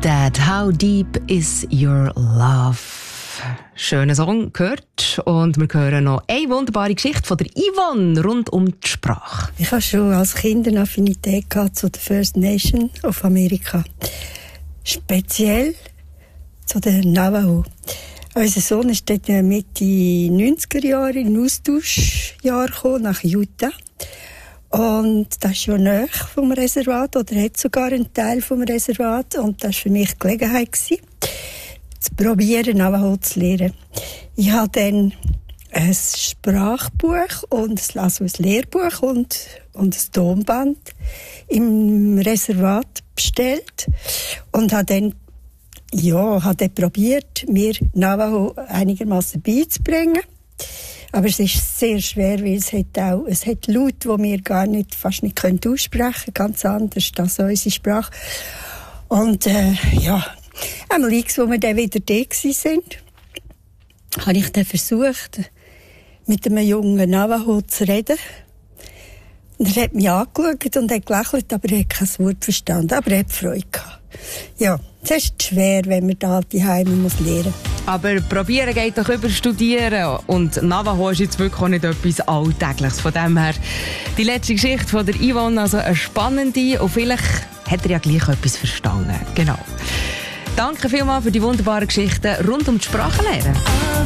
Dad, how deep is your love? Schöner Song gehört. Und wir hören noch eine wunderbare Geschichte von der Yvonne rund um die Sprache. Ich hatte schon als Kind eine Affinität zu der First Nation of Amerika. Speziell zu den Navajo. Unser Sohn ist dort Mitte 90er Jahre in ein Austauschjahr gekommen, nach Utah. Und das ist ja nahe vom Reservat, oder hat sogar einen Teil vom Reservat. Und das war für mich die Gelegenheit, zu probieren, Navajo zu lernen. Ich habe dann ein Sprachbuch und ein Lehrbuch und ein Tonband im Reservat bestellt und habe dann probiert, mir Navajo einigermaßen beizubringen. Aber es ist sehr schwer, weil es hat Laute, die wir fast nicht aussprechen können, ganz anders als unsere Sprache. Und einmal X, wo wir dann wieder da waren, habe ich dann versucht, mit einem jungen Navajo zu reden. Und er hat mich angeschaut und hat gelächelt, aber er hat kein Wort verstanden. Aber er hat Freude gehabt. Ja, es ist schwer, wenn man da die Heime lernen muss. Aber probieren geht doch über Studieren. Und Navajo ist jetzt wirklich auch nicht etwas Alltägliches. Von dem her, die letzte Geschichte von der Yvonne, also eine spannende. Und vielleicht hat er ja gleich etwas verstanden. Genau. Danke vielmals für die wunderbaren Geschichten rund um die Sprachenlehre.